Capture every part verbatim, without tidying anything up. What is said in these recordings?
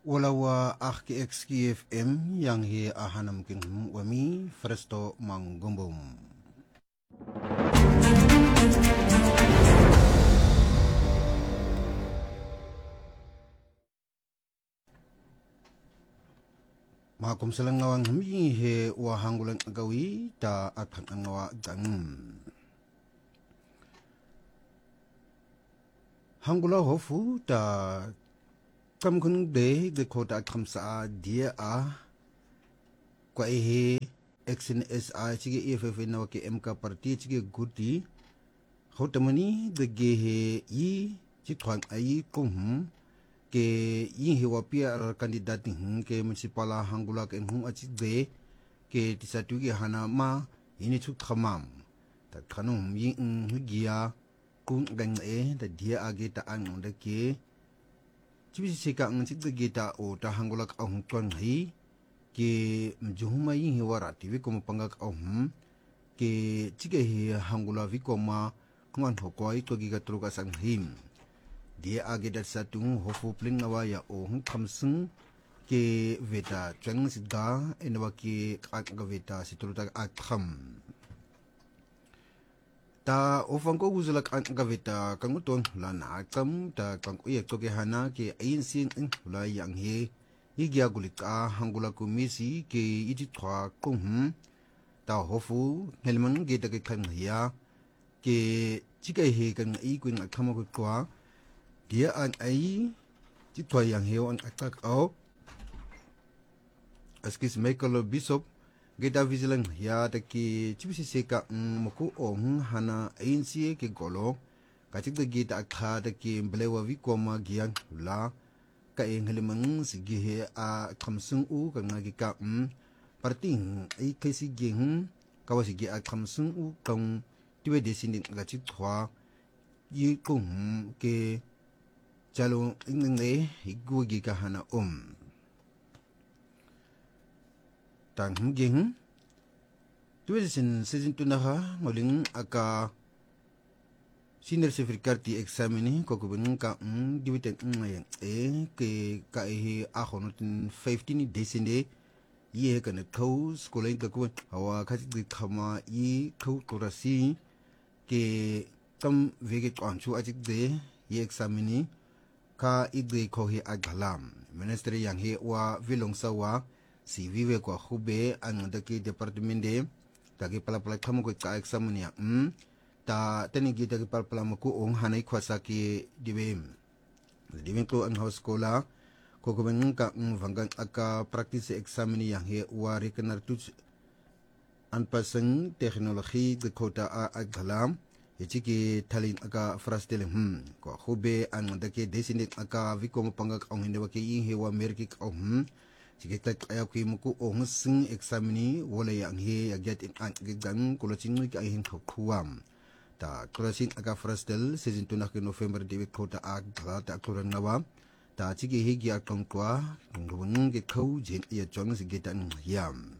Walawa ach X K F M yang he ahanam kin wami Fresto Mangumbum. Makum selang ngawang hemi he wahangulan agawi ta atang ngawa dangum. Hangula hofu ta kam kun de de kota kam sa dia a kwa he X N S I chige E F F na ke M K parti chige guti hotamani de ge he yi chi thwang ai kum ke yi he wa pia kandidat hin ke municipal hangula ke hu achi de ke tisatu ge hana ma ini chu khamam ta khanum yi hu gia kun gang e da dia age ta ang de ke chibi sika ang chik de ge ta o ta hangula ka hu ton hi ke mjuhuma yi he wara ti vi kom panga ka hum ke chige he hangula vi koma ngan ho koi to gi ga tru ka sang him dia age dat satung hofu pling awa ya o hum khamsung ke veta chang sidga enwa ke ak ga veta situta ak kham ta ofang ko guzulak ak ga veta kanguton la na kam ta kang uye to ke hana ke ain sin in la yang he igya gulika hangula ku misi ke iti thwa kum ta hofu helman ge ta ke khan ya ke chike he kan i kuin akhama ku kwa dia an ai chi thwa yang he on attack au askis Michael Bishop geta vigilant ya ta ki chibisi seka mku ong hana ainsi ke golo ka chik de geta akha ta ki blewa vi koma giang la ka enghelmang sige he a khamsung u ka ngagi ka um parting ai kaisi ging ka wasigi a khamsung u kang tiwe desin ga chik thwa yi kum ke chalo ingne higugi ka hana um tang ging tiwe desin season two na ha ngoling aka senior certificate ti examine ko ko ben ka um diwiten ngayen e ke ka e a khonutin fifteen desinde ye ka na ko skolain ka ko hawa kha ti khama yi ko korasi ke tam vege twanchu a chik de ye examine ka igde ko he aghalam ministry yang he wa vilong sawa si vive ko khube an da ke department de ta ke pala pala kham ko ka examine ya um ta tani gita ke palpala maku ong hanai khwasa ki diwem diwem to an house skola ko ko ben ka vangang aka practice examine yang he wa rekenar tu an pasang teknologi de kota a aghalam yechi ki thalin aka frastel hm ko khube an da ke desine aka vikom pangak ong hinde wa ke yi he wa merki ka hm sige tak aya ku muku ong sing examine wala yang he agyat in an gigan kolochin ka hin khuam ta krasin aga frastel season two na ke November de kota ag ta kloran nawa ta chigi higi akong kwa ngwang ge khau jin ya chong si ge tan yam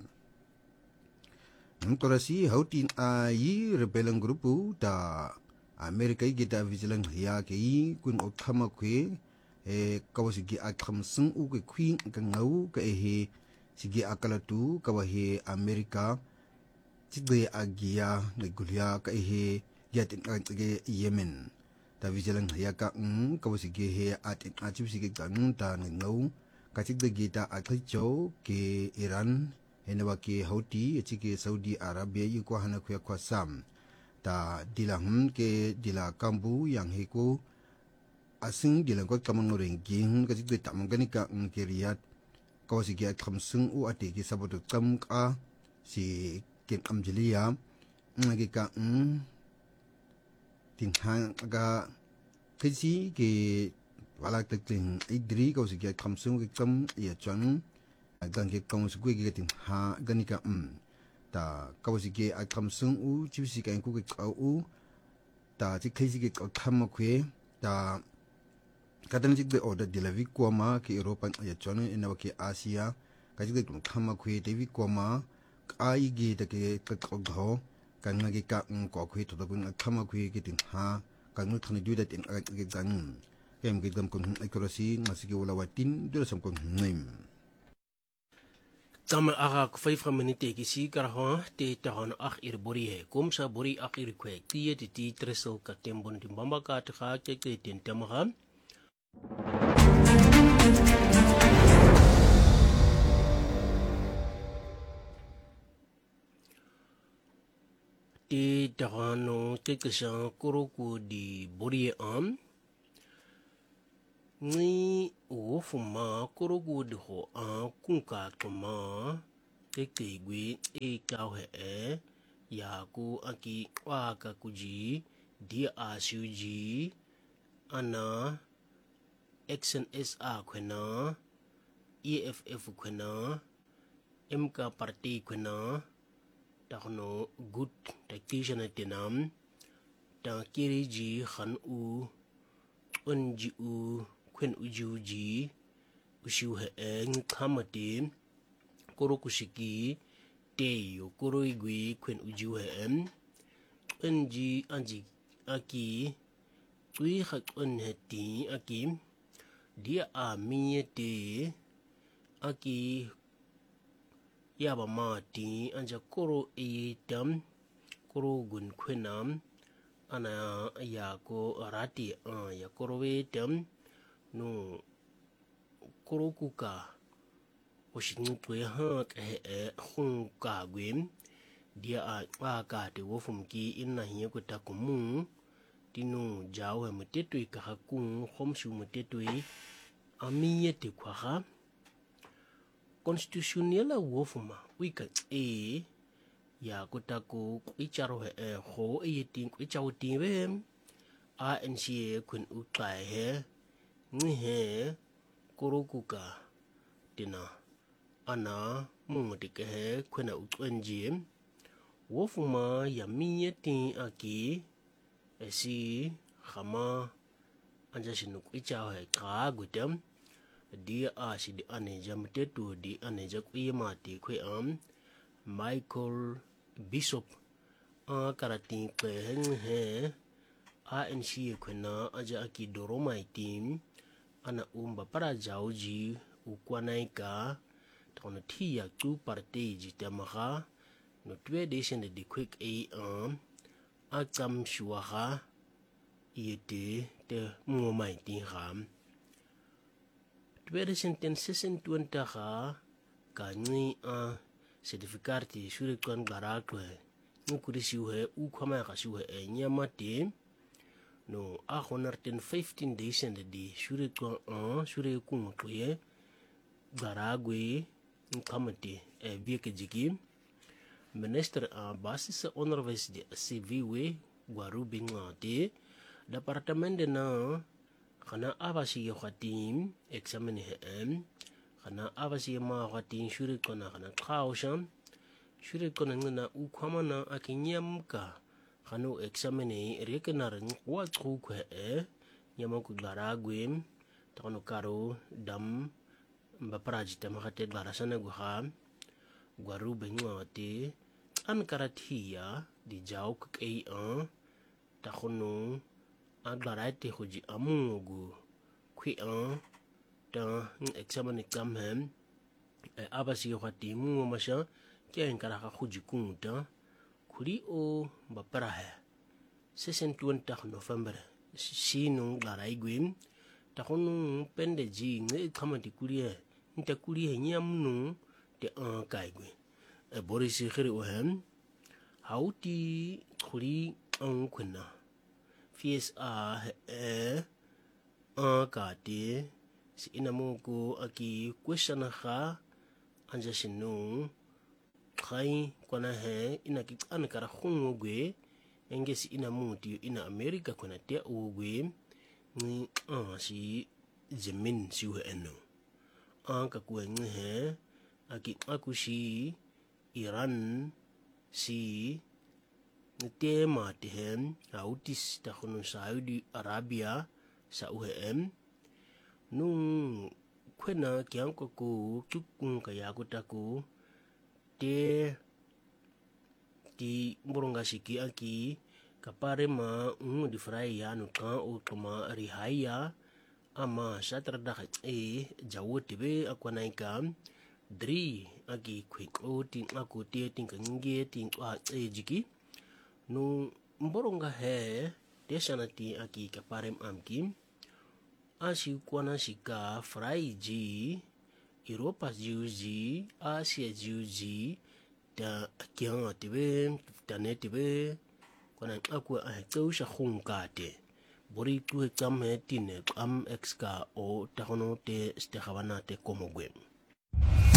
num krasi hautin a yi rebellion group ta America ge ta vigilant ya ke yi kun okhama kwe e kawasi ge akham sung u ke queen ka ngau ka he sigi akalatu ka he America chigde agia negulia ka he yat in ge Yemen ta vigilant ya ka um kawasi ge he at in achibsi ge gang ta ngau ka chigde ge ta akhicho ke Iran enwa ke Houthi chi ke Saudi Arabia yu ko hana khya kwa sam ta dilahum ke dila kambu yang he ko asing dilang ko kamang reng ging ka chigde tamang gani ka um ke Riyadh kawasi ge khamsung u ate ke saboto kam ka si ken amjiliya ngagi ka um ting hang aga kisi ke wala tekling idri ko sige khamsung ke kam ya chang gang ke kong su ge ting ha ganika um ta ko sige a khamsung u chibsi ka ku ke ka u ta chi kisi ke kham khwe ta kadan jik de order de la vi koma ke Europa ya chang ina ke Asia ka jik de kham khwe de vi koma ai ge de ke ka go kan ngagi ka ko khwe to da kun khama khwe ke tin ha kan nu thani du da tin ge gang kem kitam kun ikrasi ngasiki wala watin dura sam kun nim Tama aga vijf minute kisi karha te tahan ach ir bori he kom sa bori ach ir kwe tie te ti tresel ka tembon di bamba ka te ga te te ten tamaga te tahano te kesa koroku di bori am ni wofuma koroku di ho a kunka toma te keigwe e kau he e ya ku aki waka kuji dia asuji ana X N S A kwena E F F kwena M K party kwena tahno good tactician tenam ta kiriji khan u unji u kwen ujuji ushu he en khamati korokushiki teyo koroigwi kwen uju he em unji anji aki tui khat un heti aki dia a miete aki yaba mati anja koro e tam koro gun kwenam ana ya ko rati a ya koro we tam no koro kuka oshin twe ha ke e khung ka gwem dia a wa ka te wo fum ki inna hi ko ta kumu tinu jaw he mate tui ka ku khom shu mate tui ami te kwa ha constitutional wo fuma wi ka e ya ko ta ko icharo he e ho e tin ko ichaw tin we a N C kun u kai he ni he korokuka tina ana mu de ke he kwena u twenji wo fuma ya mi tin aki esi khama anja sinu ku ichaw he ka gutam dia a si di aneja mtetu di aneja kwi mati kwi am Michael Bishop a karati kwe he A N C kwena aja aki doromai team ana umba para jauji ukwanaika tono tia tu party jitamaha no twe desen de quick a am akam shuaha yete te ngomai tin ram twe desen ten sesen twenty ha kani a certificate sure kon garakwe ngukuri siwe ukwama ka siwe e nyamate no a honar ten fifteen days and di sure kon a sure kun toye garagwe nkamate e bieke jiki minister a basis onderwys di C V we gwaru bingate departement na kana abasi yo khatim examine hem kana abasi ma khatim shure kona kana khawsham shure kona ngana u khamana akinyamka khano examine rekenar wa khukhe e nyamaku garagwem tono karo dam mbapraji tamakate garasana guha gwaru bengwate an karathia di jauk ke a takhono agarate khuji amugu kwi a ta examine kamhem e abasi khati mu masha ke enkara ka khuji kunta kuri o baparahe sesen twenty November sinu garai gwim takhono pende ji nge khamati kurie nta kurie nyamnu te an kai gwi e boris khiri o hem hauti khuri an khuna fies a e a ka te si inamugo aki question kha anja sinu khai kona he inaki an kara khungu gwe engesi inamuti ina America kona te ugwe ni a si zemin si we eno a ka ku he aki akushi Iran si te mate hem autis ta khunu Saudi Arabia sa uhem nung kwena kyang ko ku chukung kaya ko taku te ti murunga siki aki kapare ma un di frai ya no ka o toma rihaya ama shatra da e jawo tibe akwana ika dri agi quick o tin aku tie tin kange tin a e jiki no mboronga he deshanati aki kaparem amkim ashi kwana shika fraiji Europa jiuji Asia jiuji da kyang tibe da ne tibe kwana aku a tso sha khungkate bori tu exam he tin am exka o tahono te stekhabana te komogwe